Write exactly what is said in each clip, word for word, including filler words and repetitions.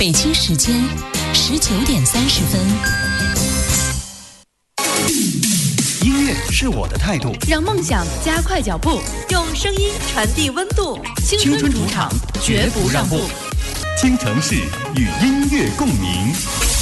北京时间十九点三十分。 音乐是我的态度， 让梦想加快脚步，用声音传递温度。青春主场，绝不让步。 京城市与音乐共鸣。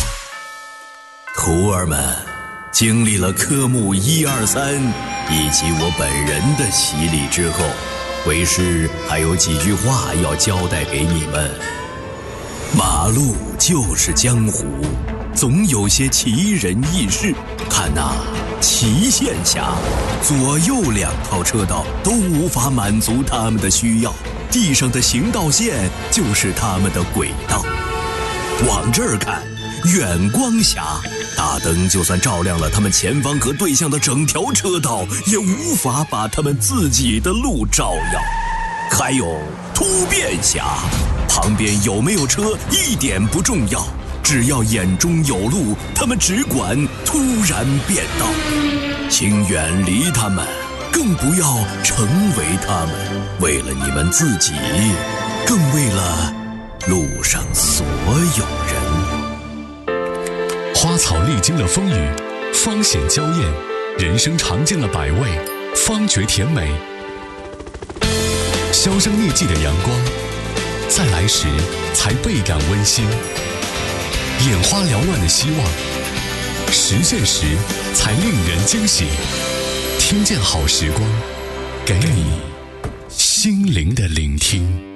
徒儿们，经历了科目一二三以及我本人的洗礼之后，为师还有几句话要交代给你们。马路就是江湖，总有些奇人异事。看那祁县峡，左右两套车道都无法满足他们的需要，地上的行道线就是他们的轨道。往这儿看，远光峡，大灯就算照亮了他们前方和对向的整条车道，也无法把他们自己的路照耀。还有突变峡，旁边有没有车一点不重要，只要眼中有路，他们只管突然变道。请远离他们，更不要成为他们，为了你们自己，更为了路上所有人。 花草历经了风雨，芳显娇艳，人生尝尽了百味，方觉甜美。销声匿迹的阳光，再来时才倍感温馨。眼花缭乱的希望，实现时才令人惊喜。听见好时光，给你心灵的聆听。